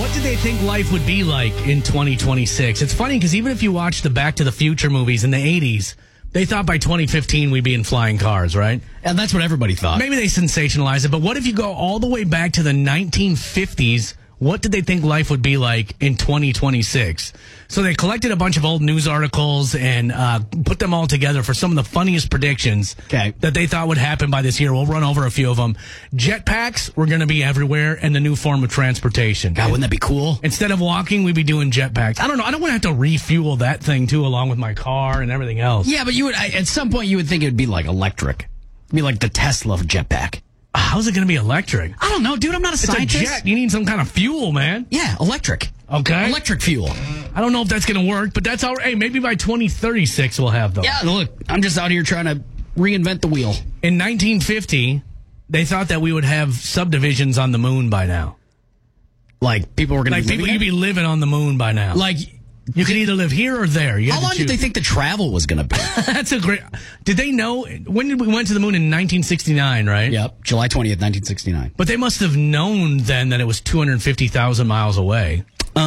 What did they think life would be like in 2026? It's funny because even if you watch the Back to the Future movies in the 80s, they thought by 2015 we'd be in flying cars, right? And that's what everybody thought. Maybe they sensationalize it, but what if you go all the way back to the 1950s? What did they think life would be like in 2026? So they collected a bunch of old news articles and put them all together for some of the funniest predictions that they thought would happen by this year. We'll run over a few of them. Jetpacks were going to be everywhere and the new form of transportation. God, wouldn't that be cool? Instead of walking, we'd be doing jetpacks. I don't know. I don't want to have to refuel that thing, too, along with my car and everything else. Yeah, but you would at some point you would think it would be like electric. It'd be like the Tesla jetpack. How's it going to be electric? I don't know, dude. I'm not a scientist. It's a jet. You need some kind of fuel, man. Yeah, electric. Okay. Electric fuel. I don't know if that's going to work, but that's all right. Hey, maybe by 2036 we'll have those. Yeah, look, I'm just out here trying to reinvent the wheel. In 1950, they thought that we would have subdivisions on the moon by now. Like, people were going to be living you'd be living on the moon by now. Like, you could either live here or there. How long did they think the travel was going to be? That's a great... Did they know... When did we went to the moon? In 1969, right? Yep, July 20th, 1969. But they must have known then that it was 250,000 miles away.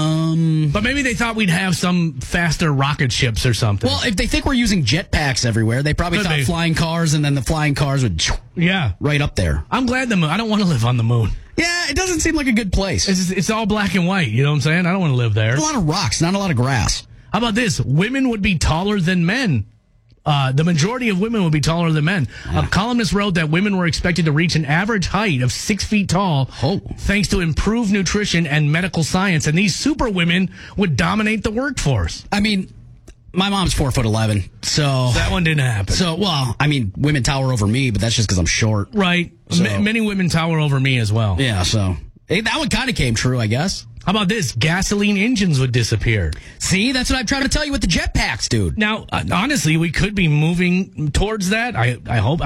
But maybe they thought we'd have some faster rocket ships or something. Well, if they think we're using jetpacks everywhere, they probably thought flying cars, and then the flying cars would right up there. I'm glad the moon... I don't want to live on the moon. Yeah, it doesn't seem like a good place. It's all black and white, you know what I'm saying? I don't want to live there. There's a lot of rocks, not a lot of grass. How about this? Women would be taller than men. The majority of women would be taller than men. Yeah. A columnist wrote that women were expected to reach an average height of 6 feet tall thanks to improved nutrition and medical science. And these super women would dominate the workforce. I mean, my mom's 4'11", so... That one didn't happen. So, well, I mean, women tower over me, but that's just because I'm short. Right. So. Many women tower over me as well. Yeah, so... that one kind of came true, I guess. How about this? Gasoline engines would disappear. See, that's what I'm trying to tell you with the jetpacks, dude. Now, honestly, we could be moving towards that. I hope.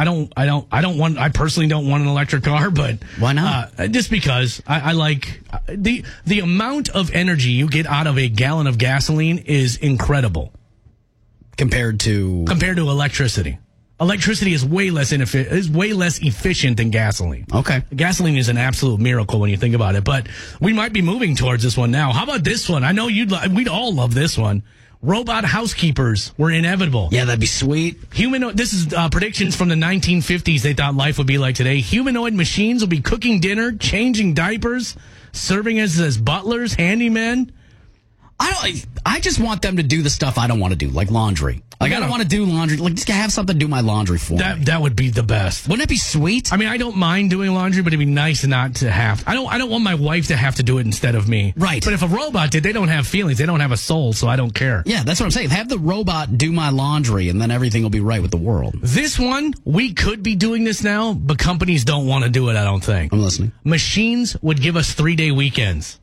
I personally don't want an electric car, but why not? Just because I like the amount of energy you get out of a gallon of gasoline is incredible compared to electricity. Electricity is way less efficient than gasoline. Okay. Gasoline is an absolute miracle when you think about it, but we might be moving towards this one now. How about this one? I know we'd all love this one. Robot housekeepers were inevitable. Yeah, that'd be sweet. This is predictions from the 1950s they thought life would be like today. Humanoid machines will be cooking dinner, changing diapers, serving as butlers, handymen. I just want them to do the stuff I don't want to do, like laundry. Like, I don't want to do laundry. Like, just have something to do my laundry for me. That would be the best. Wouldn't it be sweet? I mean, I don't mind doing laundry, but it'd be nice not to have. I don't want my wife to have to do it instead of me. Right. But if a robot did, they don't have feelings. They don't have a soul, so I don't care. Yeah, that's what I'm saying. Have the robot do my laundry, and then everything will be right with the world. This one, we could be doing this now, but companies don't want to do it, I don't think. I'm listening. Machines would give us 3-day weekends.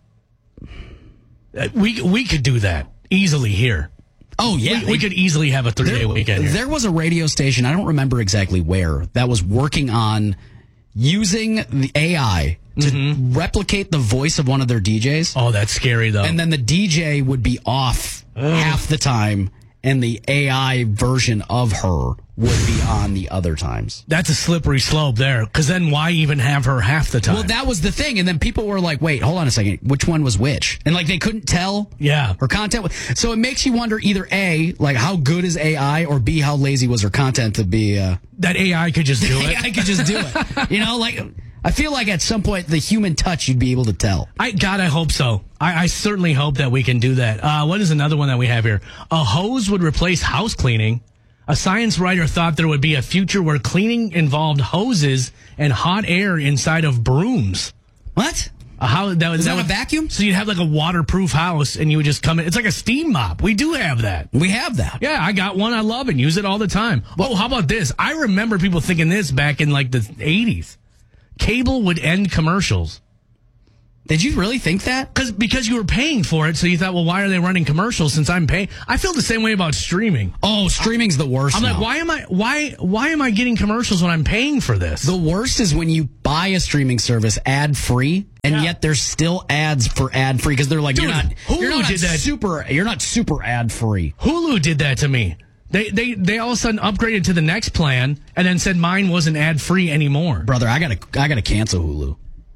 We could do that easily here. Oh, yeah. We could easily have a 3-day weekend here. There was a radio station, I don't remember exactly where, that was working on using the AI to replicate the voice of one of their DJs. Oh, that's scary, though. And then the DJ would be off half the time, and the AI version of her would be on the other times. That's a slippery slope there, because then why even have her half the time? Well, that was the thing, and then people were like, wait, hold on a second, which one was which? And, like, they couldn't tell her content. So it makes you wonder either A, like, how good is AI, or B, how lazy was her content to be... that AI could just do it. AI could just do it. You know, like... I feel like at some point the human touch you'd be able to tell. I hope so. I certainly hope that we can do that. What is another one that we have here? A hose would replace house cleaning. A science writer thought there would be a future where cleaning involved hoses and hot air inside of brooms. What? Is that a vacuum? So you'd have like a waterproof house and you would just come in. It's like a steam mop. We do have that. We have that. Yeah, I got one. I love it. Use it all the time. Oh, how about this? I remember people thinking this back in like the 80s. Cable would end commercials. Did you really think that? Because you were paying for it, so you thought, well, why are they running commercials since I'm paying? I feel the same way about streaming. Oh, streaming's the worst. I'm like, why am I getting commercials when I'm paying for this? The worst is when you buy a streaming service ad free, and yet there's still ads for ad free because they're like, Dude, you're not super ad free. Hulu did that to me. They all of a sudden upgraded to the next plan and then said mine wasn't ad free anymore. Brother, I gotta cancel Hulu.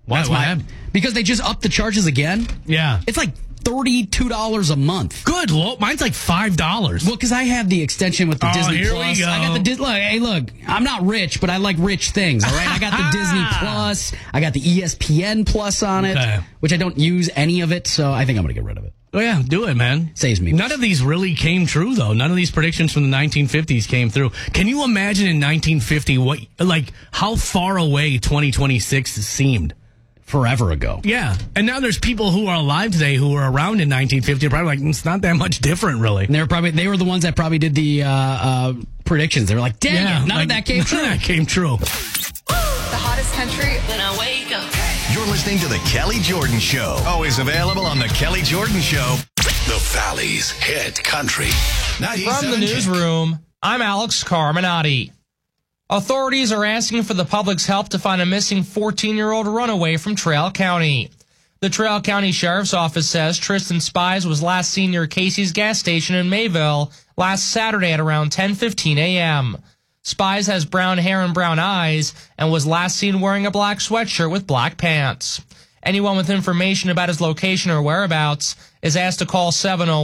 Why? Because they just upped the charges again. Yeah. It's like $32 a month. Good Lord. Mine's like $5. Well, because I have the extension with the Disney here Plus. we go. I got the look, I'm not rich, but I like rich things, all right? I got the Disney Plus. I got the ESPN Plus on it, which I don't use any of it, so I think I'm going to get rid of it. Oh, yeah, do it, man. Saves me. None of these really came true, though. None of these predictions from the 1950s came through. Can you imagine in 1950 how far away 2026 seemed? Forever ago. Yeah. And now there's people who are alive today who were around in 1950. Probably like, it's not that much different, really. And they were the ones that probably did the predictions. They were like, dang it, none of that came true. That came true. The hottest country when I wake up. You're listening to The Kelly Jordan Show. Always available on The Kelly Jordan Show. The Valley's hit country. From the newsroom, I'm Alex Carminati. Authorities are asking for the public's help to find a missing 14-year-old runaway from Traill County. The Traill County Sheriff's Office says Tristan Spies was last seen near Casey's gas station in Mayville last Saturday at around 10:15 a.m. Spies has brown hair and brown eyes and was last seen wearing a black sweatshirt with black pants. Anyone with information about his location or whereabouts is asked to call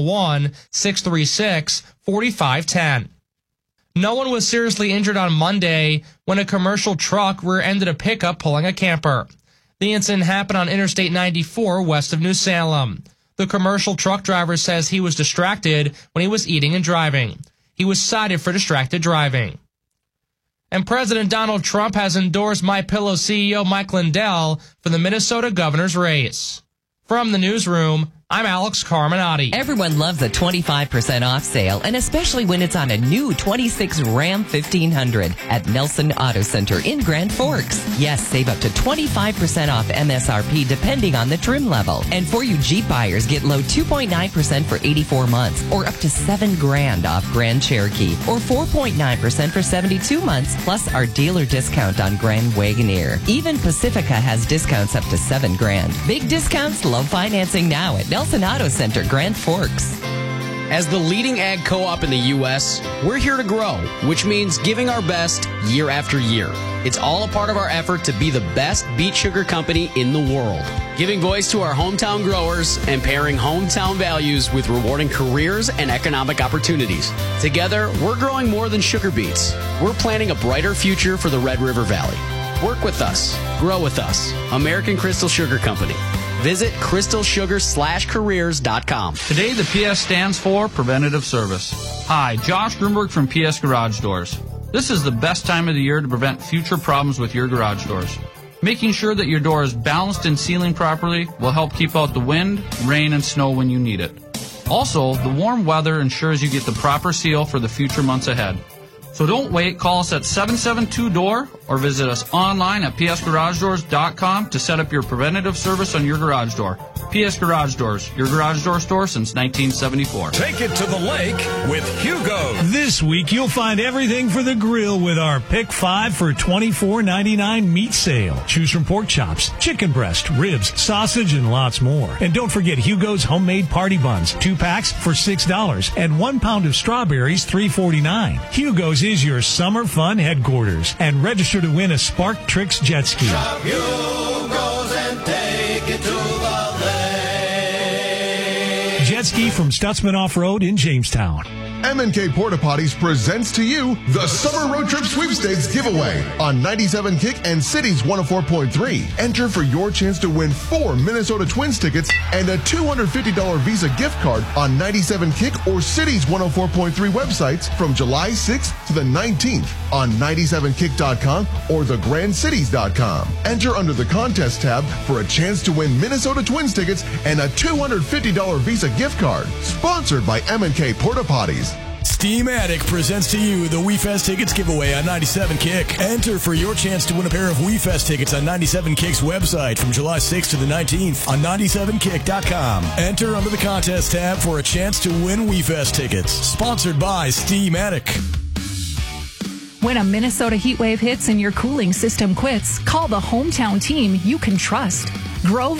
701-636-4510. No one was seriously injured on Monday when a commercial truck rear-ended a pickup pulling a camper. The incident happened on Interstate 94 west of New Salem. The commercial truck driver says he was distracted when he was eating and driving. He was cited for distracted driving. And President Donald Trump has endorsed MyPillow CEO Mike Lindell for the Minnesota governor's race. From the newsroom, I'm Alex Carminati. Everyone loves a 25% off sale, and especially when it's on a new 26 Ram 1500 at Nelson Auto Center in Grand Forks. Yes, save up to 25% off MSRP depending on the trim level. And for you Jeep buyers, get low 2.9% for 84 months or up to $7,000 off Grand Cherokee or 4.9% for 72 months plus our dealer discount on Grand Wagoneer. Even Pacifica has discounts up to $7,000. Big discounts, low financing now at Nelson Auto Center, Grand Forks. As the leading ag co-op in the U.S., we're here to grow, which means giving our best year after year. It's all a part of our effort to be the best beet sugar company in the world. Giving voice to our hometown growers and pairing hometown values with rewarding careers and economic opportunities. Together, we're growing more than sugar beets. We're planning a brighter future for the Red River Valley. Work with us. Grow with us. American Crystal Sugar Company. Visit crystalsugar/careers.com. Today, the PS stands for Preventative Service. Hi, Josh Grunberg from PS Garage Doors. This is the best time of the year to prevent future problems with your garage doors. Making sure that your door is balanced and sealing properly will help keep out the wind, rain, and snow when you need it. Also, the warm weather ensures you get the proper seal for the future months ahead. So don't wait. Call us at 772-DOOR or visit us online at psgaragedoors.com to set up your preventative service on your garage door. PS Garage Doors, your garage door store since 1974. Take it to the lake with Hugo. This week, you'll find everything for the grill with our Pick 5 for $24.99 meat sale. Choose from pork chops, chicken breast, ribs, sausage, and lots more. And don't forget Hugo's homemade party buns, 2 packs for $6, and 1 pound of strawberries, $3.49. Hugo's is your summer fun headquarters. And register to win a Spark Tricks jet ski. Shop Hugo's and take it to the lake. Jet ski from Stutzman Off-Road in Jamestown. M&K Porta Potties presents to you the Summer Road Trip Sweepstakes giveaway on 97 Kick and Cities 104.3. Enter for your chance to win 4 Minnesota Twins tickets and a $250 Visa gift card on 97 Kick or Cities 104.3 websites from July 6th to the 19th on 97kick.com or thegrandcities.com. Enter under the contest tab for a chance to win Minnesota Twins tickets and a $250 Visa gift card. Sponsored by M&K Porta Potties. Steamatic presents to you the WeFest Tickets giveaway on 97 Kick. Enter for your chance to win a pair of WeFest tickets on 97 Kick's website from July 6th to the 19th on 97kick.com. Enter under the contest tab for a chance to win WeFest tickets. Sponsored by Steamatic. When a Minnesota heat wave hits and your cooling system quits, call the hometown team you can trust. Grove